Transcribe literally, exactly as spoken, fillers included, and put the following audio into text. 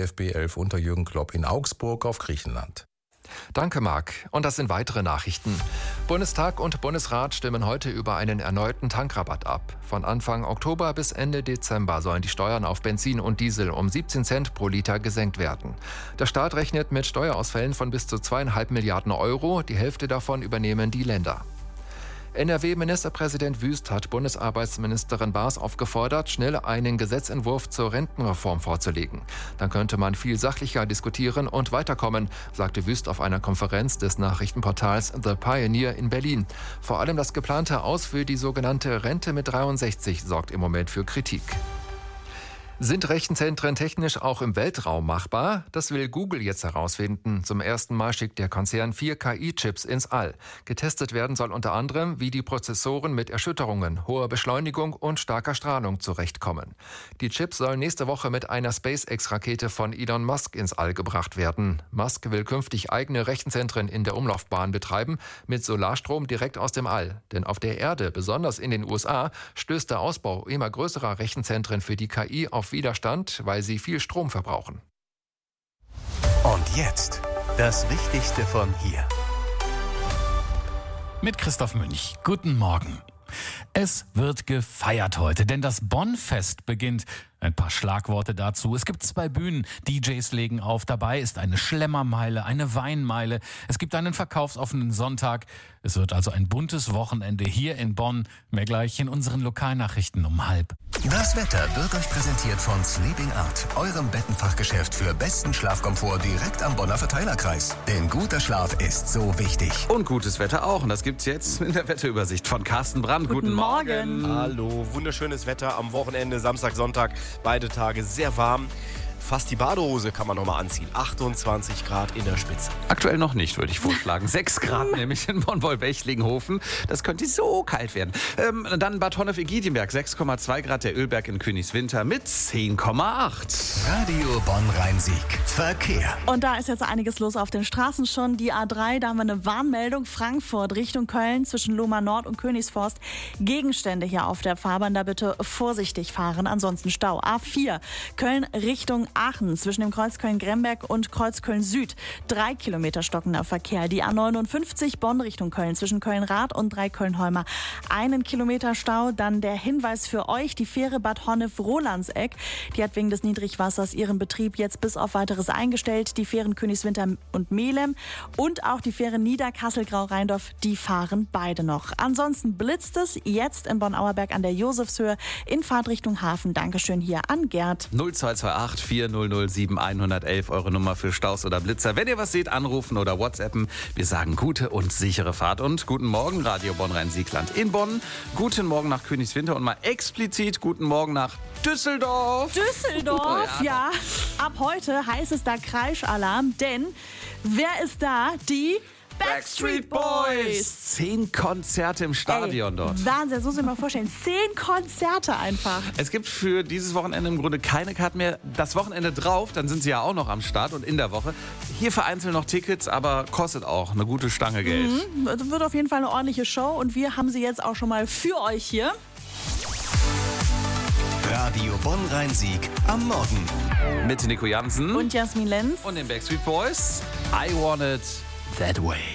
VfB elf unter Jürgen Klopp in Augsburg auf Griechenland. Danke, Marc. Und das sind weitere Nachrichten. Bundestag und Bundesrat stimmen heute über einen erneuten Tankrabatt ab. Von Anfang Oktober bis Ende Dezember sollen die Steuern auf Benzin und Diesel um siebzehn Cent pro Liter gesenkt werden. Der Staat rechnet mit Steuerausfällen von bis zu zweieinhalb Milliarden Euro. Die Hälfte davon übernehmen die Länder. N R W-Ministerpräsident Wüst hat Bundesarbeitsministerin Baas aufgefordert, schnell einen Gesetzentwurf zur Rentenreform vorzulegen. Dann könnte man viel sachlicher diskutieren und weiterkommen, sagte Wüst auf einer Konferenz des Nachrichtenportals The Pioneer in Berlin. Vor allem das geplante Aus für die sogenannte Rente mit dreiundsechzig sorgt im Moment für Kritik. Sind Rechenzentren technisch auch im Weltraum machbar? Das will Google jetzt herausfinden. Zum ersten Mal schickt der Konzern vier K I-Chips ins All. Getestet werden soll unter anderem, wie die Prozessoren mit Erschütterungen, hoher Beschleunigung und starker Strahlung zurechtkommen. Die Chips sollen nächste Woche mit einer SpaceX-Rakete von Elon Musk ins All gebracht werden. Musk will künftig eigene Rechenzentren in der Umlaufbahn betreiben, mit Solarstrom direkt aus dem All. Denn auf der Erde, besonders in den U S A, stößt der Ausbau immer größerer Rechenzentren für die K I auf Widerstand, weil sie viel Strom verbrauchen. Und jetzt das Wichtigste von hier. Mit Christoph Münch. Guten Morgen. Es wird gefeiert heute, denn das Bonn-Fest beginnt. Ein paar Schlagworte dazu. Es gibt zwei Bühnen, D Js legen auf. Dabei ist eine Schlemmermeile, eine Weinmeile. Es gibt einen verkaufsoffenen Sonntag. Es wird also ein buntes Wochenende hier in Bonn. Mehr gleich in unseren Lokalnachrichten um halb. Das Wetter wird euch präsentiert von Sleeping Art, eurem Bettenfachgeschäft für besten Schlafkomfort direkt am Bonner Verteilerkreis. Denn guter Schlaf ist so wichtig. Und gutes Wetter auch. Und das gibt's jetzt in der Wetterübersicht von Carsten Brandt. Guten, Guten Morgen. Morgen. Hallo, wunderschönes Wetter am Wochenende, Samstag, Sonntag. Beide Tage sehr warm. Fast die Badehose kann man noch mal anziehen. achtundzwanzig Grad in der Spitze. Aktuell noch nicht, würde ich vorschlagen. sechs Grad nämlich in Bonn-Wolbechlinghofen. Das könnte so kalt werden. Ähm, dann Bad Honnef-Egidjenberg, sechs Komma zwei Grad. Der Ölberg in Königswinter mit zehn Komma acht. Radio Bonn-Rhein-Sieg. Verkehr. Und da ist jetzt einiges los auf den Straßen schon. Die A drei, da haben wir eine Warnmeldung. Frankfurt Richtung Köln zwischen Lohmar Nord und Königsforst. Gegenstände hier auf der Fahrbahn, da bitte vorsichtig fahren. Ansonsten Stau. A vier, Köln Richtung Aachen zwischen dem Kreuz Köln-Gremberg und Kreuz Köln-Süd. Drei Kilometer stockender Verkehr. Die A neunundfünfzig Bonn Richtung Köln zwischen Köln-Rath und Dreiköln-Holmer. Einen Kilometer Stau. Dann der Hinweis für euch, die Fähre Bad Honnef-Rolandseck. Die hat wegen des Niedrigwassers ihren Betrieb jetzt bis auf weiteres eingestellt. Die Fähren Königswinter und Melem und auch die Fähre Niederkassel-Grau-Rheindorf, die fahren beide noch. Ansonsten blitzt es jetzt in Bonn-Auerberg an der Josefshöhe in Fahrtrichtung Hafen. Dankeschön hier an Gerd. null zwei zwei acht vier null null sieben eins eins eins, eure Nummer für Staus oder Blitzer. Wenn ihr was seht, anrufen oder WhatsAppen. Wir sagen gute und sichere Fahrt und guten Morgen, Radio Bonn-Rhein-Siegland in Bonn. Guten Morgen nach Königswinter und mal explizit guten Morgen nach Düsseldorf. Düsseldorf, ja. Ab heute heißt es da Kreischalarm, denn wer ist da? Die Backstreet Boys. Zehn Konzerte im Stadion Ey, dort. Wahnsinn, das muss ich mir mal vorstellen. Zehn Konzerte einfach. Es gibt für dieses Wochenende im Grunde keine Karten mehr. Das Wochenende drauf, dann sind sie ja auch noch am Start und in der Woche. Hier vereinzelt noch Tickets, aber kostet auch eine gute Stange Geld. Mhm, das wird auf jeden Fall eine ordentliche Show und wir haben sie jetzt auch schon mal für euch hier. Radio Bonn-Rhein-Sieg am Morgen. Mit Nico Jansen und Jasmin Lenz und den Backstreet Boys. I Want It That Way.